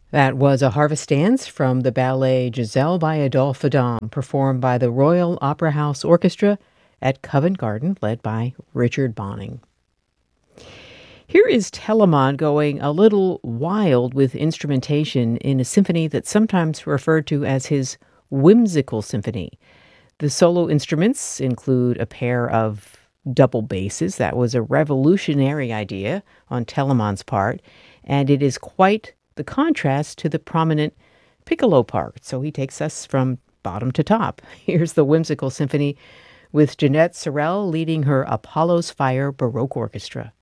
That was a harvest dance from the ballet Giselle by Adolphe Adam, performed by the Royal Opera House Orchestra at Covent Garden, led by Richard Bonning. Here is Telemann going a little wild with instrumentation in a symphony that's sometimes referred to as his whimsical symphony. The solo instruments include a pair of double basses. That was a revolutionary idea on Telemann's part, and it is quite the contrast to the prominent piccolo part. So he takes us from bottom to top. Here's the whimsical symphony with Jeanette Sorel leading her Apollo's Fire Baroque Orchestra.